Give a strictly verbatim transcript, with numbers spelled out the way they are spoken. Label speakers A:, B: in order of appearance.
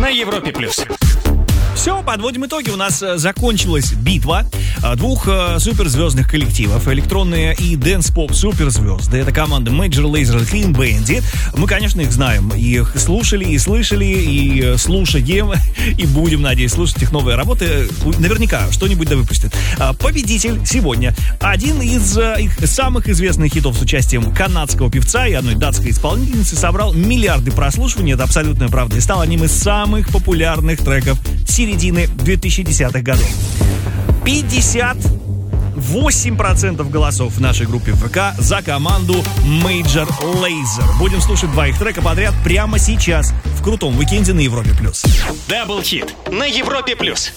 A: на Европе плюс.
B: Все, подводим итоги. У нас закончилась битва двух суперзвездных коллективов. Электронные и дэнс-поп суперзвезды. Это команда Major Lazer и Clean Bandit. Мы, конечно, их знаем. Их слушали и слышали, и слушаем, и будем, надеюсь, слушать их новые работы. Наверняка что-нибудь да выпустят. Победитель сегодня. Один из их самых известных хитов с участием канадского певца и одной датской исполнительницы собрал миллиарды прослушиваний. Это абсолютная правда. И стал одним из самых популярных треков середины двухтысячных годов. пятьдесят восемь процентов голосов в нашей группе ВК за команду Major Lazer. Будем слушать два их трека подряд прямо сейчас в крутом уикенде на Европе+.
A: Даблхит на Европе+.